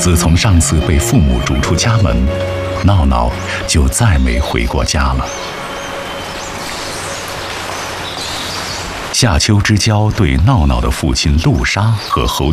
自从上次被父母逐出家门，闹闹就再没回过家了。夏秋之交对闹闹的父亲陆沙和侯